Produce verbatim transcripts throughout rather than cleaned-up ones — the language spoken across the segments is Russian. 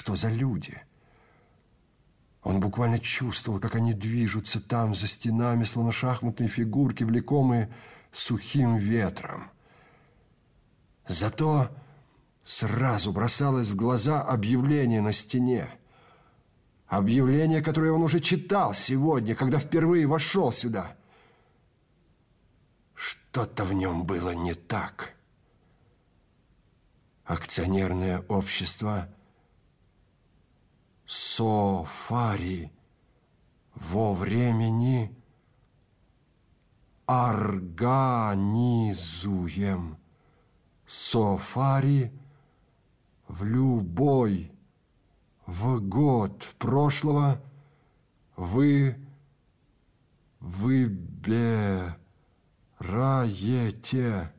что за люди. Он буквально чувствовал, как они движутся там, за стенами, словно шахматные фигурки, влекомые сухим ветром. Зато сразу бросалось в глаза объявление на стене. Объявление, которое он уже читал сегодня, когда впервые вошел сюда. Что-то в нем было не так. Акционерное общество Софари во времени организуем Софари в любой в год прошлого вы выбираете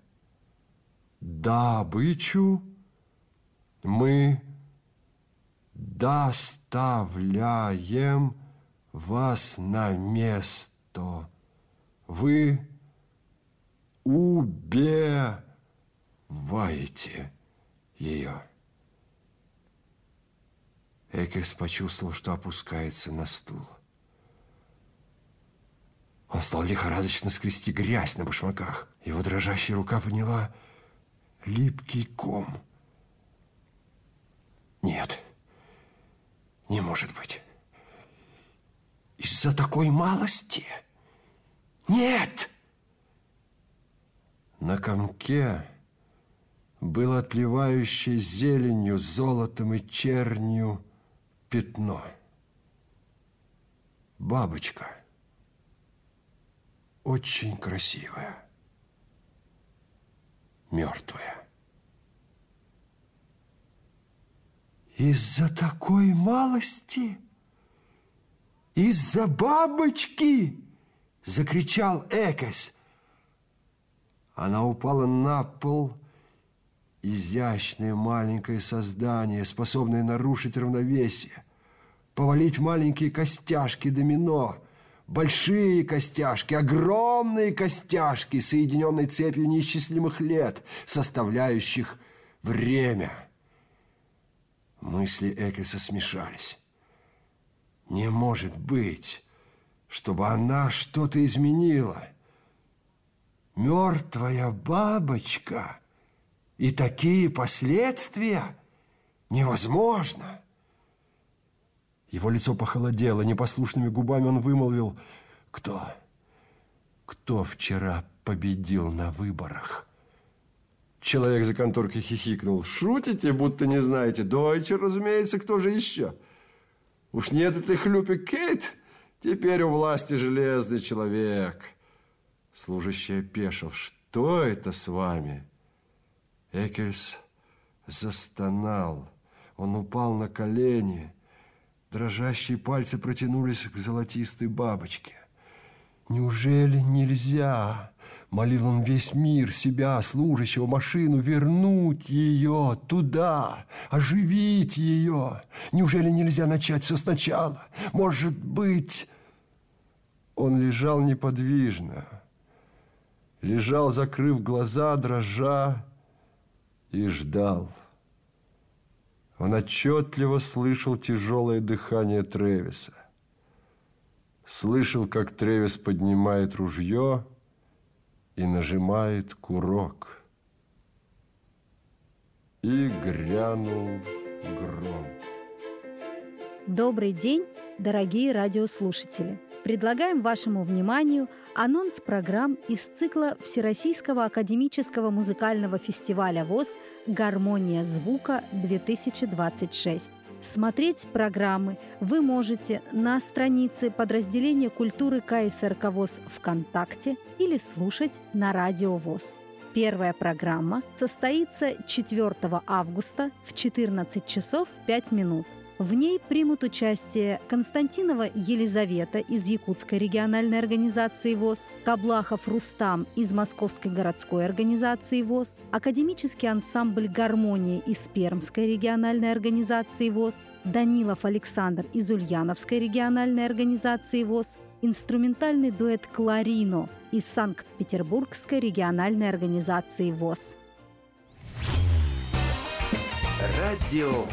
добычу, мы доставляем вас на место. Вы убиваете ее. Эккельс почувствовал, что опускается на стул. Он стал лихорадочно скрести грязь на башмаках. Его дрожащая рука подняла липкий ком. Нет, не может быть. Из-за такой малости? Нет! На комке было отливающее зеленью, золотом и чернью пятно. Бабочка. Очень красивая. Мертвая. Из-за такой малости? Из-за бабочки? Закричал Эккельс. Она упала на пол. Изящное маленькое создание, способное нарушить равновесие, повалить маленькие костяшки домино, большие костяшки, огромные костяшки, соединенные цепью неисчислимых лет, составляющих время. Мысли Эккельса смешались. Не может быть, чтобы она что-то изменила. Мертвая бабочка и такие последствия? Невозможно. Его лицо похолодело, непослушными губами он вымолвил: Кто? Кто вчера победил на выборах? Человек за конторкой хихикнул. Шутите, будто не знаете? Дойчер, разумеется, кто же еще? Уж нет этой хлюпи Кейт? Теперь у власти железный человек. Служащий опешил. Что это с вами? Эккельс застонал. Он упал на колени. Дрожащие пальцы протянулись к золотистой бабочке. «Неужели нельзя?» — молил он весь мир, себя, служащего, машину, вернуть ее туда, оживить ее. Неужели нельзя начать все сначала? Может быть... Он лежал неподвижно, лежал, закрыв глаза, дрожа, и ждал. Он отчетливо слышал тяжелое дыхание Тревиса. Слышал, как Тревис поднимает ружье и нажимает курок. И грянул гром. Добрый день, дорогие радиослушатели! Предлагаем вашему вниманию анонс программ из цикла Всероссийского академического музыкального фестиваля ВОС «Гармония звука-две тысячи двадцать шесть». Смотреть программы вы можете на странице подразделения культуры ка эс эр ка ВОС ВКонтакте или слушать на Радио ВОС. Первая программа состоится четвёртого августа в четырнадцать часов пять минут. В ней примут участие Константинова Елизавета из Якутской региональной организации ВОС, Каблахов Рустам из Московской городской организации ВОС, академический ансамбль «Гармония» из Пермской региональной организации ВОС, Данилов Александр из Ульяновской региональной организации ВОС, инструментальный дуэт «Кларино» из Санкт-Петербургской региональной организации ВОС. Радио